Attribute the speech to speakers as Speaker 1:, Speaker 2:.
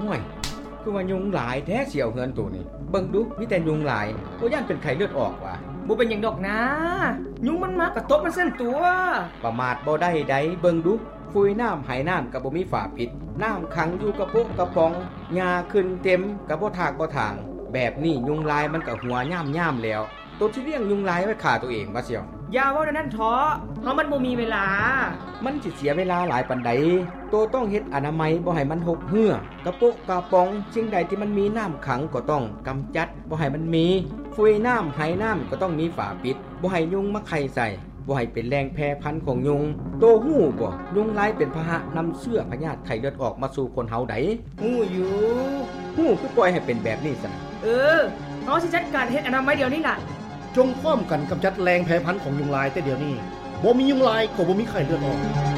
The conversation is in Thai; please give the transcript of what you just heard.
Speaker 1: ห่วยคือว่ายุงหลายแท้เสี่ยวเฮือนตัวนี้เบิ่งดูมีแต่ยุงหลายบ่ย่านเป็นไข้เลือดออกว่ะ
Speaker 2: บ่เป็นหยังดอกนะยุงมันมากระตบมันเส้นตัว
Speaker 1: ประมาทบ่ได้ใดเบิ่งดูฟุยน้ำไหน้ำก็บ่มีฝาปิดน้ำขังอยู่กระปุกกระป๋องหญ้าขึ้นเต็มก็บ่ทากบ่ทางแบบนี้ยุงลายมันก็หัวย่ามๆแล้วตัวที่เลี้ยงยุงลายไว้ฆ่าตัวเองว่าเสี่ยว
Speaker 2: อย่าเว้านั่นท้อเพราะมันบ่มีเวลา
Speaker 1: มันสิเสียเวลาหลายปานใดตัวต้องเฮ็ดอนามัยบ่ให้มันหกเหื้อกระปุกกระป๋องสิ่งใดที่มันมีน้ำขังก็ต้องกำจัดบ่ให้มันมีฟุยน้ำไหน้ำก็ต้องมีฝาปิดบ่ให้ยุงมาไข่ใส่บ่ให้เป็นแรงแพร่พันธุ์ของยุงโตฮู้บ่ยุงลายเป็นพาหะนำเชื้อพยาธิไข้เลือดออกมาสู่คนเฮาได้
Speaker 2: ฮู้อยู่
Speaker 1: ฮู้คือปล่อยให้เป็นแบบนี้ซะ
Speaker 2: เฮาสิจัดการเฮ็ดอนามัยเดี๋ยวนี้ล่ะ
Speaker 3: จงพร้อมกันกำจัดแรงแพร่พันธุ์ของยุงลายแต่เดี๋ยวนี้บ่มียุงลายก็บ่มีไข้เลือดออก